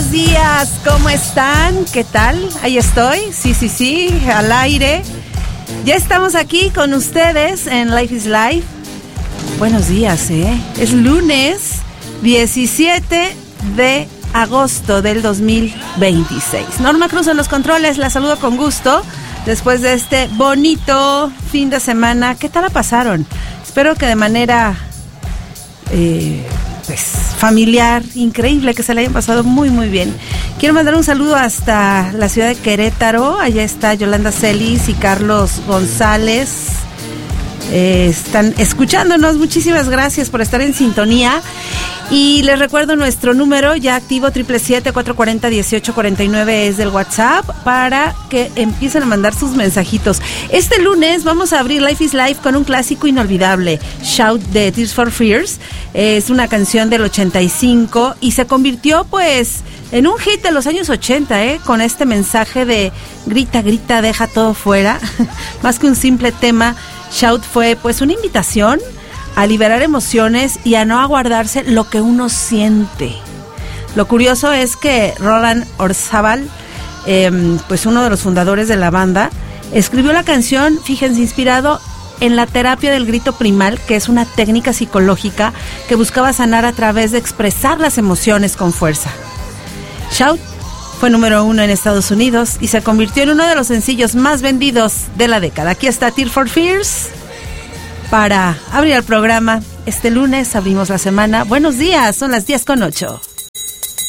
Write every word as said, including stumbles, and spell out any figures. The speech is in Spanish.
buenos días, ¿cómo están? ¿Qué tal? Ahí estoy, sí, sí, sí, al aire. Ya estamos aquí con ustedes en Life is Life. Buenos días, ¿eh? Es lunes diecisiete de agosto del dos mil veintiséis. Norma Cruz en los controles, la saludo con gusto después de este bonito fin de semana. ¿Qué tal la pasaron? Espero que de manera eh, pues familiar, increíble, que se la hayan pasado muy muy bien. Quiero mandar un saludo hasta la ciudad de Querétaro. Allá está Yolanda Celis y Carlos González. Eh, están escuchándonos. Muchísimas gracias por estar en sintonía. Y les recuerdo nuestro número ya activo, siete siete siete, cuatro cuatro cero, uno ocho cuatro nueve, es del WhatsApp, para que empiecen a mandar sus mensajitos. Este lunes vamos a abrir Life is Life con un clásico inolvidable, Shout de Tears for Fears. Es una canción del ochenta y cinco y se convirtió pues en un hit de los años ochenta, ¿eh? Con este mensaje de grita, grita, deja todo fuera. Más que un simple tema, Shout fue pues una invitación a liberar emociones y a no aguardarse lo que uno siente. Lo curioso es que Roland Orzabal, eh, pues uno de los fundadores de la banda, escribió la canción, fíjense, inspirado en la terapia del grito primal, que es una técnica psicológica que buscaba sanar a través de expresar las emociones con fuerza. Shout fue número uno en Estados Unidos y se convirtió en uno de los sencillos más vendidos de la década. Aquí está Tears for Fears para abrir el programa. Este lunes abrimos la semana. Buenos días, son las diez con ocho.